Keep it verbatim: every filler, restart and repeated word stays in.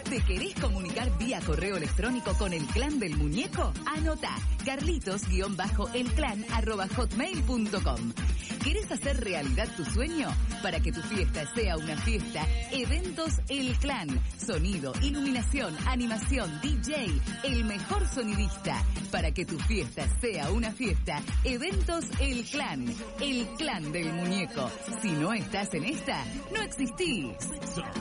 ¿Te querés comunicar vía correo electrónico con el Clan del Muñeco? Anota carlitos-elclan arroba hotmail punto com. ¿Querés hacer realidad tu sueño? Para que tu fiesta sea una fiesta, Eventos El Clan. Sonido, iluminación, animación, D J, el mejor sonidista. Para que tu fiesta sea una fiesta, Eventos El Clan. El Clan del Muñeco. Si no estás en esta, no existís.